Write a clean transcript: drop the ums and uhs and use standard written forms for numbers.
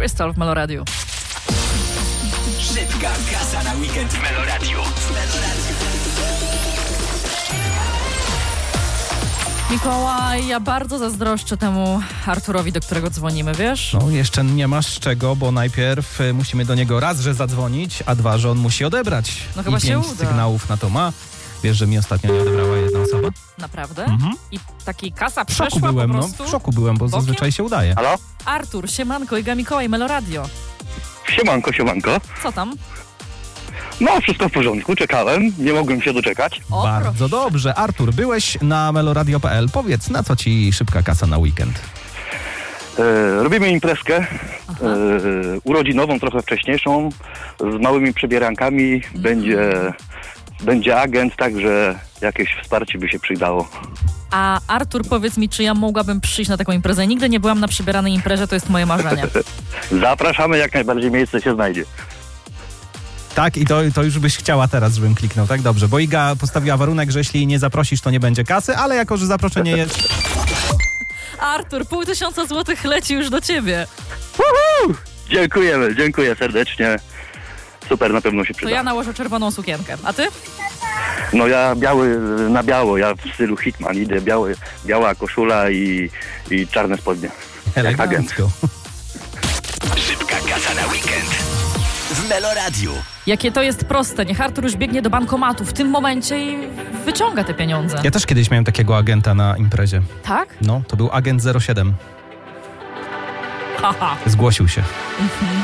Crystal w Meloradiu. Szybka kasa na weekend w Meloradiu. Mikołaj, ja bardzo zazdroszczę temu Arturowi, do którego dzwonimy, wiesz? No, jeszcze nie masz z czego, bo najpierw musimy do niego raz, że zadzwonić, a dwa, że on musi odebrać. No chyba I się 5 uda. sygnałów na to ma. Wiesz, że mi ostatnio nie odebrała jedna osoba? Naprawdę? Mhm. I taki kasa W szoku przeszła byłem, po no. prostu? W szoku byłem, bo Bokiem? zazwyczaj się udaje. Halo? Artur, siemanko, Iga Mikołaj, Meloradio. Siemanko, siemanko. Co tam? No, wszystko w porządku, czekałem, nie mogłem się doczekać. O, Bardzo proszę. dobrze. Artur, byłeś na meloradio.pl. Powiedz, na co ci szybka kasa na weekend? Robimy imprezkę urodzinową, trochę wcześniejszą, z małymi przebierankami. Będzie agent, także jakieś wsparcie by się przydało. A Artur, powiedz mi, czy ja mogłabym przyjść na taką imprezę? Nigdy nie byłam na przebieranej imprezie, to jest moje marzenie. Zapraszamy, jak najbardziej miejsce się znajdzie. Tak, i to już byś chciała teraz, żebym kliknął, tak? Dobrze, bo Iga postawiła warunek, że jeśli jej nie zaprosisz, to nie będzie kasy, ale jako, że zaproszenie jest... Artur, 500 złotych leci już do ciebie. Dziękuję serdecznie. Super, na pewno się To przyda. ja nałożę czerwoną sukienkę. A ty? No ja biały na biało, ja w stylu Hitman idę, biała koszula i czarne spodnie. Jak agent. Elegancko. Szybka kasa na weekend w Meloradiu. Jakie to jest proste. Niech Artur już biegnie do bankomatu w tym momencie i wyciąga te pieniądze. Ja też kiedyś miałem takiego agenta na imprezie. Tak? No, to był agent 07. Haha. Zgłosił się.